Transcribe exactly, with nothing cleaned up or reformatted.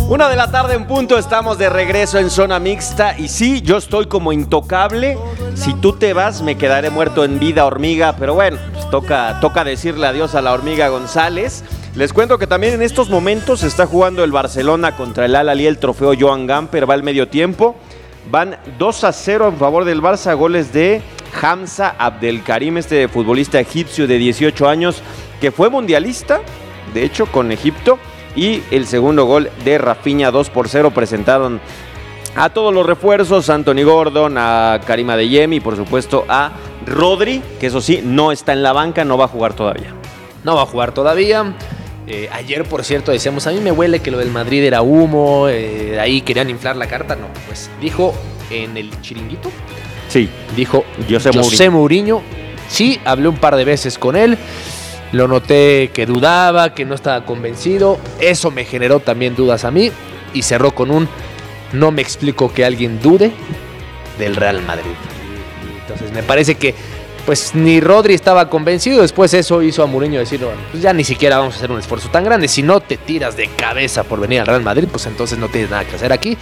Una de la tarde en punto, estamos de regreso en Zona Mixta. Y sí, yo estoy como intocable. Si tú te vas, me quedaré muerto en vida, hormiga. Pero bueno, pues toca, toca decirle adiós a la hormiga González. Les cuento que también en estos momentos se está jugando el Barcelona contra el Al-Ahly, el trofeo Joan Gamper. Va al medio tiempo. Van dos a cero en favor del Barça. Goles de Hamza Abdelkarim, este futbolista egipcio de dieciocho años, que fue mundialista, de hecho, con Egipto. Y el segundo gol de Rafinha, dos por cero. Presentaron a todos los refuerzos, a Anthony Gordon, a Karim Adeyemi y por supuesto a Rodri, que eso sí, no está en la banca, no va a jugar todavía. No va a jugar todavía. Eh, ayer, por cierto, decíamos, a mí me huele que lo del Madrid era humo, eh, ahí querían inflar la carta. No, pues dijo en el chiringuito. Sí. Dijo José, José Mourinho. Sí, hablé un par de veces con él. Lo noté que dudaba, que no estaba convencido. Eso me generó también dudas a mí. Y cerró con un: no me explico que alguien dude del Real Madrid. Entonces me parece que pues ni Rodri estaba convencido. Después eso hizo a Mourinho decir: bueno, pues ya ni siquiera vamos a hacer un esfuerzo tan grande. Si no te tiras de cabeza por venir al Real Madrid, pues entonces no tienes nada que hacer aquí.